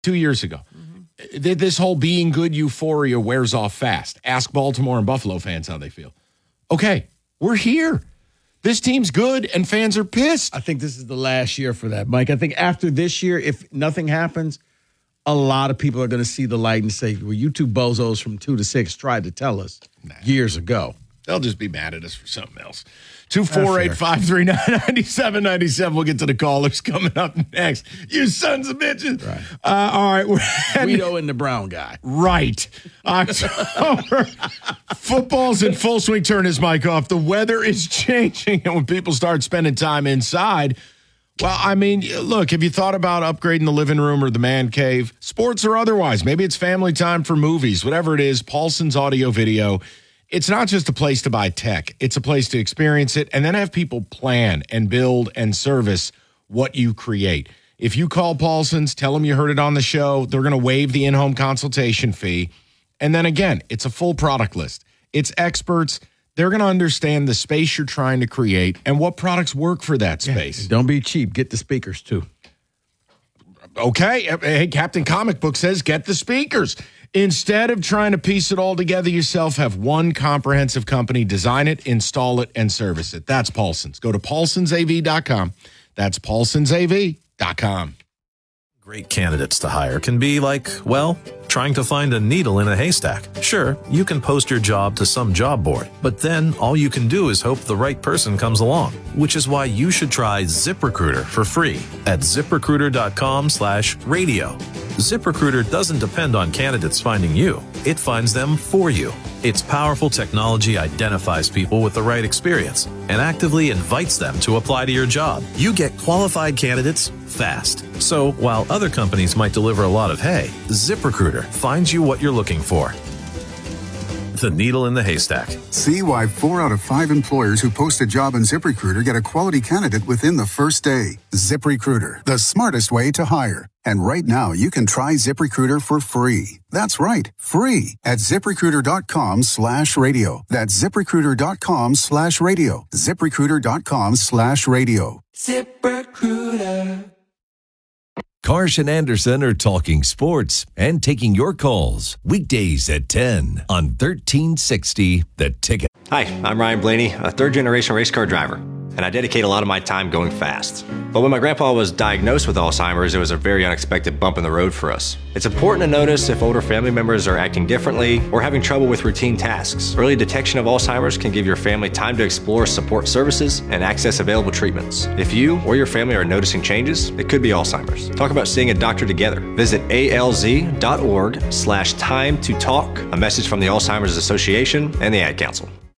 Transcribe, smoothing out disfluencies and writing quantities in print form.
2 years ago. This whole being good euphoria wears off fast. Ask Baltimore and Buffalo fans how they feel. Okay, we're here. This team's good, and fans are pissed. I think this is the last year for that, Mike. I think after this year, if nothing happens, a lot of people are going to see the light and say, well, you two bozos from 2 to 6 tried to tell us years ago. They'll just be mad at us for something else. 248-539-9797. We'll get to the callers coming up next. You sons of bitches. Right. All right. Guido and the brown guy. Right. October. Football's in full swing. Turn his mic off. The weather is changing. And when people start spending time inside, well, I mean, look, have you thought about upgrading the living room or the man cave? Sports or otherwise. Maybe it's family time for movies. Whatever it is, Paulson's Audio Video. It's not just a place to buy tech. It's a place to experience it and then have people plan and build and service what you create. If you call Paulson's, tell them you heard it on the show, they're going to waive the in-home consultation fee. And then again, it's a full product list. It's experts. They're going to understand the space you're trying to create and what products work for that space. Don't be cheap. Get the speakers, too. Okay. Hey, Captain Comic Book says get the speakers. Instead of trying to piece it all together yourself, have one comprehensive company design it, install it, and service it. That's Paulson's. Go to paulsonsav.com. That's paulsonsav.com. Great candidates to hire can be like, well, trying to find a needle in a haystack. Sure, you can post your job to some job board, but then all you can do is hope the right person comes along, which is why you should try ZipRecruiter for free at ZipRecruiter.com/radio. ZipRecruiter doesn't depend on candidates finding you. It finds them for you. Its powerful technology identifies people with the right experience and actively invites them to apply to your job. You get qualified candidates fast. So while other companies might deliver a lot of hay, ZipRecruiter finds you what you're looking for. The needle in the haystack. See why 4 out of 5 employers who post a job on ZipRecruiter get a quality candidate within the first day. ZipRecruiter, the smartest way to hire. And right now, you can try ZipRecruiter for free. That's right, free at ZipRecruiter.com/radio. That's ZipRecruiter.com/radio. ZipRecruiter.com/radio. ZipRecruiter. Karsh and Anderson are talking sports and taking your calls weekdays at 10 on 1360 The Ticket. Hi, I'm Ryan Blaney, a third-generation race car driver, and I dedicate a lot of my time going fast. But when my grandpa was diagnosed with Alzheimer's, it was a very unexpected bump in the road for us. It's important to notice if older family members are acting differently or having trouble with routine tasks. Early detection of Alzheimer's can give your family time to explore support services and access available treatments. If you or your family are noticing changes, it could be Alzheimer's. Talk about seeing a doctor together. Visit alz.org/time to talk. A message from the Alzheimer's Association and the Ad Council.